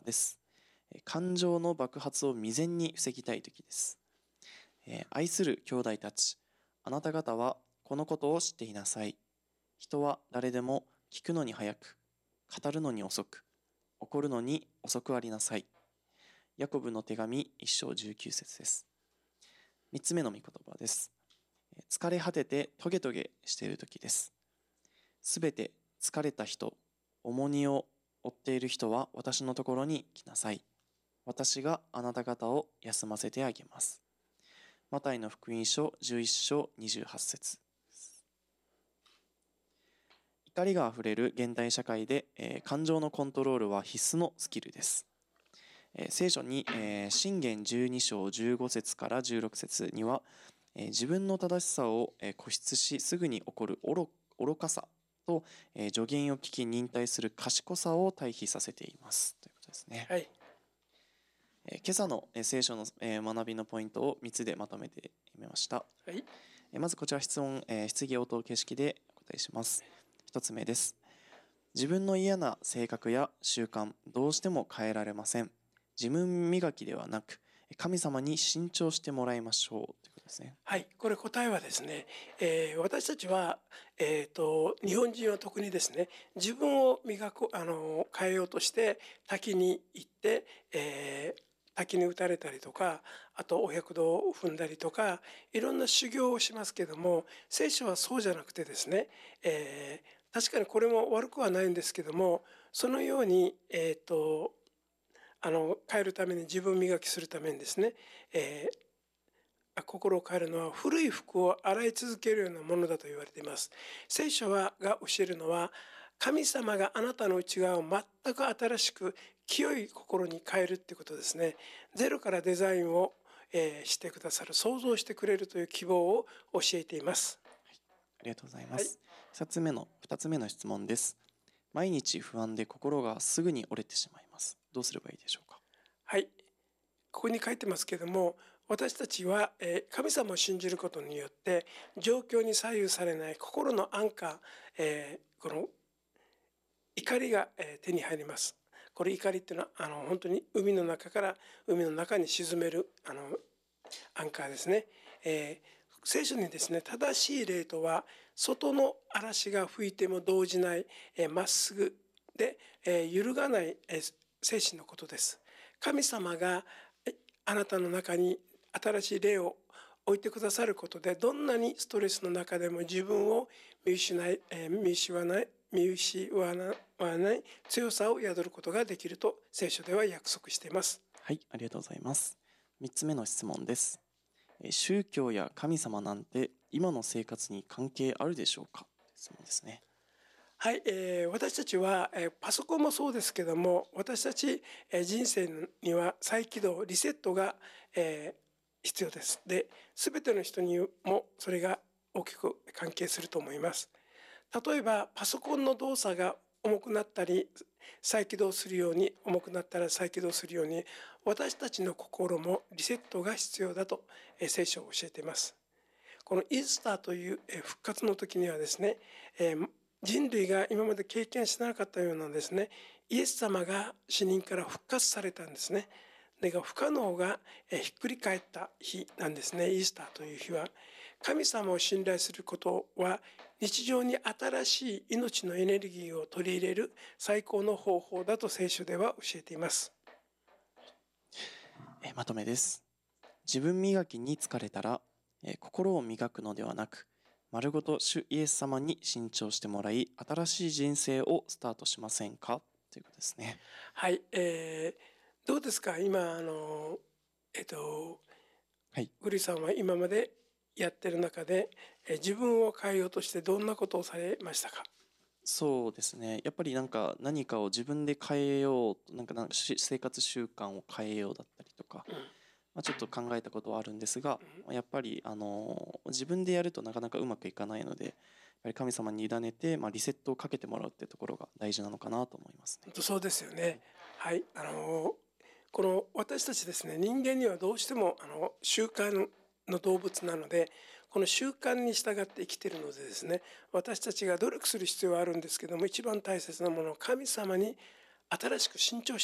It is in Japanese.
です。感情の爆発を未然に防ぎたいときです。愛する兄弟たち、あなた方はこのことを知っていなさい。人は誰でも聞くのに早く、語るのに遅く、怒るのに遅くありなさい。ヤコブの手紙1章19節です。3つ目の御言葉です。疲れ果ててトゲトゲしているときです。すべて疲れた人、重荷を負っている人は私のところに来なさい。私があなた方を休ませてあげます。マタイの福音書11章28節。怒りがあふれる現代社会で、感情のコントロールは必須のスキルです。聖書に、箴言12章15節から16節には、自分の正しさを固執しすぐに起こる愚かさと、助言を聞き忍耐する賢さを対比させていますということですね。 はい。 今朝の聖書の学びのポイントを3つでまとめてみました。 はい。 まずこちら質疑応答形式でお答えします。1つ目です。自分の嫌な性格や習慣、どうしても変えられません。自分磨きではなく、神様に新調してもらいましょうということですね。 はい。これ答えはですね、私たちは、日本人は特にですね、自分を変えようとして滝に行って、滝に打たれたりとか、あとお百度を踏んだりとか、いろんな修行をしますけども、聖書はそうじゃなくてですね、確かにこれも悪くはないんですけども、そのように、変えるために、自分磨きするためにですね、心を変えるのは古い服を洗い続けるようなものだと言われています。聖書が教えるのは、神様があなたの内側を全く新しく清い心に変えるっていうことですね。ゼロからデザインをしてくださる、創造してくれるという希望を教えています。 はい、ありがとうございます。2つ目の質問です。毎日不安で心がすぐに折れてしまいます。どうすればいいでしょうか。 はい。ここに書いてますけども、私たちは神様を信じることによって状況に左右されない心の安価、この怒りが手に入ります。これ怒りっていうのは本当に海の中から海の中に沈めるアンカーですね。聖書にですね、正しい霊とは外の嵐が吹いても動じないまっすぐで揺るがない精神のことです。神様があなたの中に新しい霊を置いてくださることで、どんなにストレスの中でも自分を見失わない強さを宿ることができると聖書では約束しています。 はい、ありがとうございます。3つ目の質問です。宗教や神様なんて今の生活に関係あるでしょうか。質問ですね。 はい、私たちはパソコンもそうですけども、私たち人生には再起動リセットが必要です。で、全ての人にもそれが大きく関係すると思います。例えばパソコンの動作が重くなったり再起動するように、重くなったら再起動するように、私たちの心もリセットが必要だと聖書を教えています。このイースターという復活の時にはですね、人類が今まで経験しなかったようなですね、イエス様が死人から復活されたんですね。不可能がひっくり返った日なんですね。イースターという日は、神様を信頼することは日常に新しい命のエネルギーを取り入れる最高の方法だと聖書では教えています。 まとめです。自分磨きに疲れたら、心を磨くのではなく、丸ごと主イエス様に新調してもらい、新しい人生をスタートしませんかということですね。 はい、どうですか今はい、 グリさんは今までやってる中で自分を変えようとしてどんなことをされましたか。 そうですね。やっぱり何かを自分で変えようと、生活習慣を変えようだったりとか、ちょっと考えたことはあるんですが、やっぱり自分でやるとなかなかうまくいかないので、やっぱり神様に委ねて、リセットをかけてもらうっていうところが大事なのかなと思いますね。 そうですよね。はい、この私たちですね、人間にはどうしても習慣の動物なので、この習慣に従って生きているのでですね、私たちが努力する必要はあるんですけども、一番大切なものは神様に新しく新調